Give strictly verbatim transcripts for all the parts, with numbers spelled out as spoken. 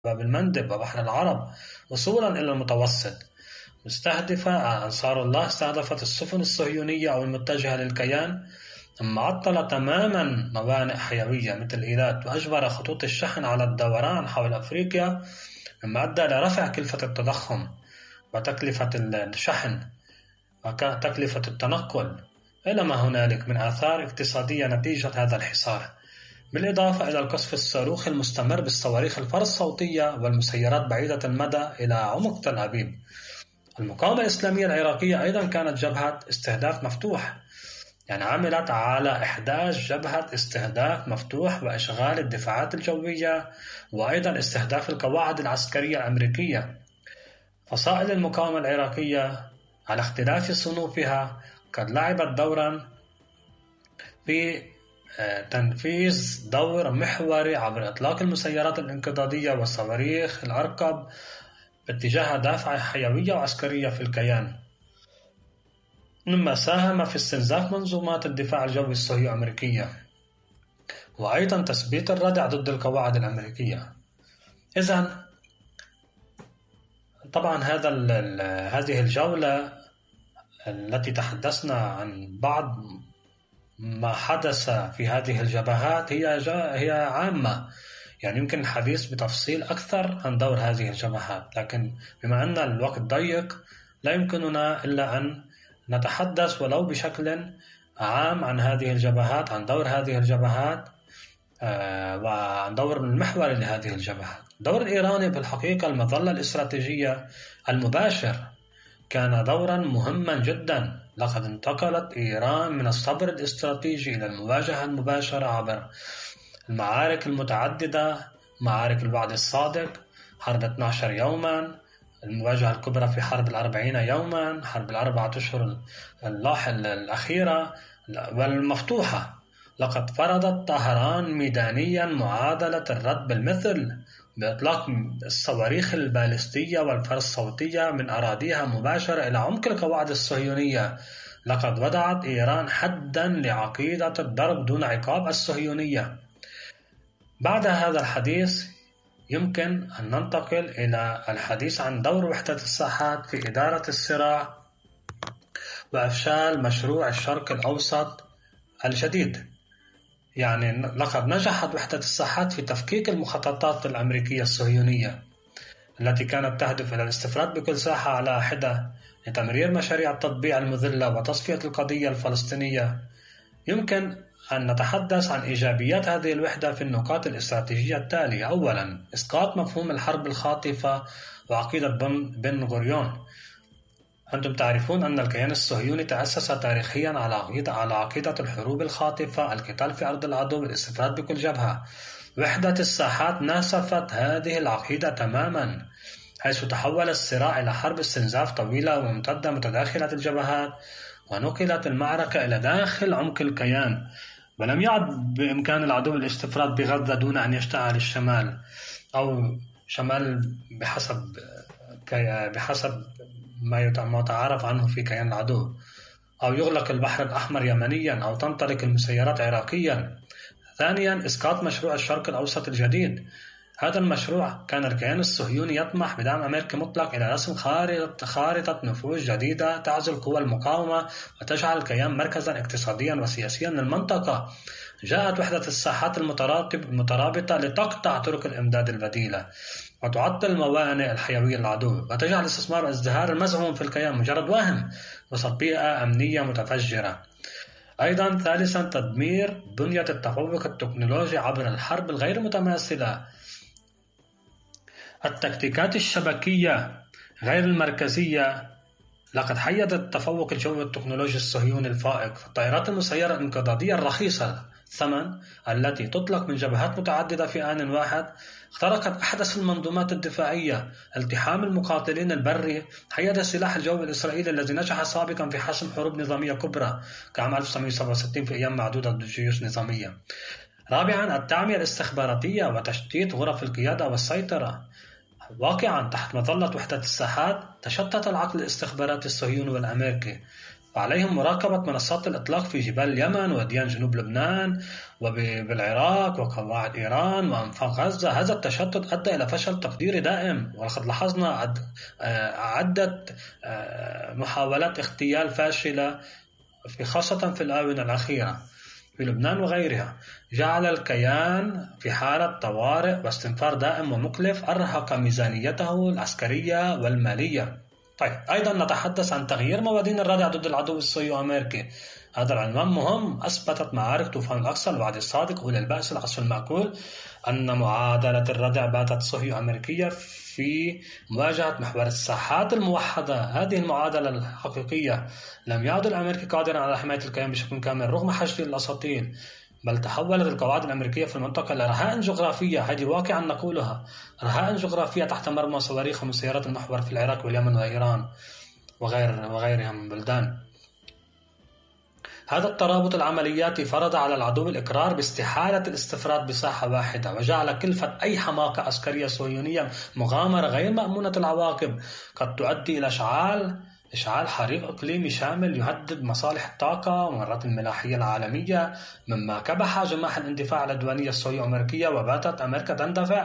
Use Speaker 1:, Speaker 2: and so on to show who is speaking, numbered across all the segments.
Speaker 1: باب المندب وبحر العرب وصولا إلى المتوسط. مستهدفة أنصار الله استهدفت السفن الصهيونية أو المتجهة للكيان، ثم عطل تماما موانئ حيوية مثل إيلات، وأجبر خطوط الشحن على الدوران حول أفريقيا، مما أدى إلى رفع كلفة التضخم وتكلفة الشحن وتكلفة التنقل إلى ما هنالك من آثار اقتصادية نتيجة هذا الحصار، بالإضافة إلى القصف الصاروخي المستمر بالصواريخ الفر الصوتية والمسيرات بعيدة المدى إلى عمق تل أبيب. المقاومة الإسلامية العراقية أيضا كانت جبهة استهداف مفتوح، يعني عملت على إحداث جبهة استهداف مفتوح وإشغال الدفاعات الجوية، وأيضا استهداف القواعد العسكرية الأمريكية. فصائل المقاومة العراقية على اختلاف صنوفها قد لعبت دورا في تنفيذ دور محوري عبر إطلاق المسيرات الانقضاضية والصواريخ الأرقب باتجاه دافع حيوية وعسكرية في الكيان، مما ساهم في استنزاف منظومات الدفاع الجوي الصهيونية الأمريكية، وأيضا تثبيت الردع ضد القواعد الأمريكية. إذن طبعا هذا هذه الجولة التي تحدثنا عن بعض ما حدث في هذه الجبهات هي هي عامة، يعني يمكن الحديث بتفصيل أكثر عن دور هذه الجبهات، لكن بما أن الوقت ضيق لا يمكننا إلا أن نتحدث ولو بشكل عام عن هذه الجبهات، عن دور هذه الجبهات وعن دور المحوري لهذه الجبهات. دور الإيراني بالحقيقة المظلة الاستراتيجية المباشر كان دورا مهما جدا. لقد انتقلت إيران من الصبر الاستراتيجي إلى المواجهة المباشرة عبر المعارك المتعددة، معارك الوعد الصادق، حرب اثني عشر يوما، المواجهة الكبرى في حرب الأربعين يوما، حرب الأربعة أشهر اللاحل الأخيرة والمفتوحة. لقد فرضت طهران ميدانيا معادلة الرد بالمثل بإطلاق الصواريخ البالستية والفر الصوتية من أراضيها مباشرة إلى عمق القواعد الصهيونية. لقد وضعت إيران حدا لعقيدة الضرب دون عقاب الصهيونية. بعد هذا الحديث يمكن أن ننتقل إلى الحديث عن دور وحدة الساحات في إدارة الصراع وإفشال مشروع الشرق الأوسط الجديد. يعني لقد نجحت وحدة الساحات في تفكيك المخططات الأمريكية الصهيونية التي كانت تهدف إلى الاستفراد بكل ساحة على حدة لتمرير مشاريع التطبيع المذلة وتصفية القضية الفلسطينية. يمكن أن نتحدث عن إيجابيات هذه الوحدة في النقاط الاستراتيجية التالية. أولا، إسقاط مفهوم الحرب الخاطفة وعقيدة بن غوريون. أنتم تعرفون أن الكيان الصهيوني تأسس تاريخيا على عقيدة على عقيدة الحروب الخاطفة، القتال في أرض العدو، الاستفراد بكل جبهة. وحدة الساحات ناسفت هذه العقيدة تماما، حيث تحول الصراع إلى حرب استنزاف طويلة وممتدة متداخلة الجبهات، ونقلت المعركة إلى داخل عمق الكيان، ولم يعد بإمكان العدو الاستفراد بغزة دون أن يشتعل الشمال أو شمال بحسب بحسب ما يتعارف عنه في كيان العدو، أو يغلق البحر الأحمر يمنيا، أو تنطلق المسيرات عراقيا. ثانيا، إسقاط مشروع الشرق الأوسط الجديد. هذا المشروع كان الكيان الصهيوني يطمح بدعم أمريكي مطلق إلى رسم خارطة, خارطة نفوذ جديدة تعزل قوى المقاومة وتجعل الكيان مركزا اقتصاديا وسياسيا للمنطقة. جاءت وحدة الساحات المترابطة لتقطع طرق الإمداد البديلة وتعطل موانئ الحيوية للعدو، وتجعل الاستثمار والازدهار المزعوم في الكيان مجرد وهم وسط بيئة أمنية متفجرة. أيضا ثالثا، تدمير بنية التفوق التكنولوجي عبر الحرب الغير متماثلة. التكتيكات الشبكية غير المركزية لقد حيدت التفوق الجوي التكنولوجي الصهيوني الفائق. الطائرات المسيرة الانقضاضية الرخيصة الثمن التي تطلق من جبهات متعددة في آن واحد اخترقت أحدث المنظومات الدفاعية. التحام المقاتلين البري حيد السلاح الجوي الإسرائيلي الذي نجح سابقا في حسم حروب نظامية كبرى كعام ألف وتسعمائة وسبعة وستين في أيام معدودة ضد جيوش نظامية. رابعا، التعمية الاستخباراتية وتشتيت غرف القيادة والسيطرة. واقعا تحت مظلة وحدة الساحات تشتت العقل الاستخباراتي الصهيوني والأمريكي وعليهم مراقبة منصات الإطلاق في جبال اليمن وديان جنوب لبنان وبالعراق وقواعد إيران وأنفاق غزة. هذا التشتت أدى إلى فشل تقديري دائم، ولقد لاحظنا عدة محاولات اغتيال فاشلة في خاصة في الآونة الأخيرة في لبنان وغيرها، جعل الكيان في حالة طوارئ واستنفار دائم ومكلف أرهق ميزانيته العسكرية والمالية. طيب، أيضا نتحدث عن تغيير موازين الردع ضد العدو الصهيوني الأمريكي. هذا العنوان مهم. أثبتت معارك طوفان الأقصى الوعد الصادق أولي البأس العصف المأكول أن معادلة الردع باتت صهيونية أمريكية في مواجهة محور الساحات الموحدة. هذه المعادلة الحقيقية. لم يعد الأمريكي قادرا على حماية الكيان بشكل كامل رغم حشد الأساطيل، بل تحولت القواعد الأمريكية في المنطقة إلى رهائن جغرافية، هذه واقعا نقولها، رهائن جغرافية تحت مرمى صواريخ ومسيرات المحور في العراق واليمن وإيران وغير وغيرها من بلدان. هذا الترابط العملياتي فرض على العدو الإقرار باستحالة الاستفراد بساحة واحدة، وجعل كلفة أي حماقة عسكرية صهيونية مغامرة غير مأمونة العواقب قد تؤدي إلى إشعال إشعال حريق إقليمي شامل يهدد مصالح الطاقة ومرات الملاحية العالمية، مما كبح جماح الاندفاع العدوانية الصهيونية الأمريكية، وباتت أمريكا تندفع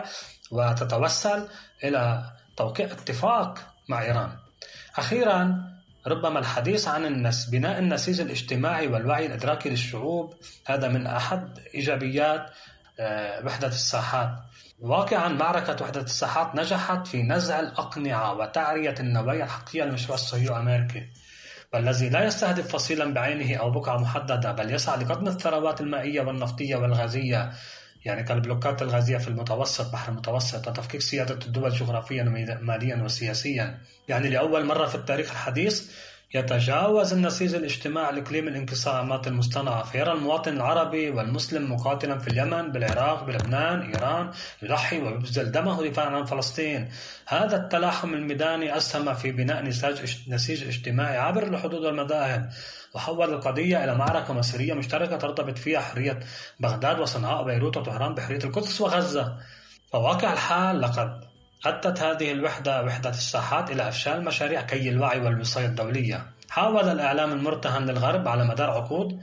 Speaker 1: وتتوسل إلى توقيع اتفاق مع إيران. أخيرا، ربما الحديث عن النس بناء النسيج الاجتماعي والوعي الإدراكي للشعوب، هذا من أحد إيجابيات وحدة الساحات. واقعا معركة وحدة الساحات نجحت في نزع الأقنعة وتعرية النوايا الحقيقية للمشروع الصهيوني الأمريكي، والذي لا يستهدف فصيلا بعينه أو بقعة محددة، بل يسعى لقطم الثروات المائية والنفطية والغازية، يعني كالبلوكات الغازية في المتوسط بحر المتوسط، وتفكيك سيادة الدول جغرافيا ماليا وسياسيا. يعني لأول مرة في التاريخ الحديث يتجاوز النسيج الاجتماعي الإقليمي الانقسامات المصطنعة، فيرى المواطن العربي والمسلم مقاتلا في اليمن، بالعراق، بلبنان، إيران، يضحي ويبذل دمه دفاعا عن فلسطين. هذا التلاحم الميداني أسهم في بناء نسيج اجتماعي عابر للحدود والمذاهب، وحول القضية إلى معركة مصيرية مشتركة ترتبط فيها حرية بغداد وصنعاء وبيروت وطهران بحرية القدس وغزة. فواقع الحال لقد أدت هذه الوحدة وحدة الساحات إلى أفشال مشاريع كي الوعي والوصاية الدولية. حاول الإعلام المرتهن للغرب على مدار عقود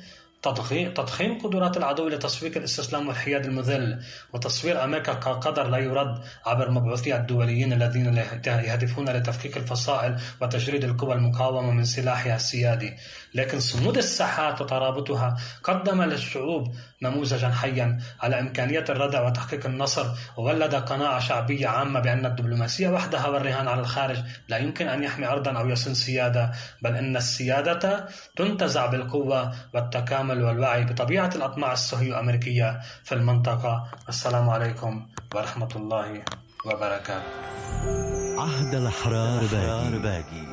Speaker 1: تضخيم قدرات العدو لتصفيق الاستسلام والحياد المذل، وتصوير أمريكا كقدر لا يرد عبر مبعوثيها الدوليين الذين يهدفون لتفكيك الفصائل وتجريد القوى المقاومة من سلاحها السيادي. لكن صمود الساحات وترابطها قدم للشعوب نموذجا حيا على إمكانية الردع وتحقيق النصر، وولد قناعة شعبية عامة بأن الدبلوماسية وحدها والرهان على الخارج لا يمكن أن يحمي أرضا أو يصل سيادة، بل أن السيادة تنتزع بالقوة والتكامل والوعي بطبيعة الأطماع الصهيونية الأمريكية في المنطقة. السلام عليكم ورحمة الله وبركاته.
Speaker 2: عهد الأحرار باقي.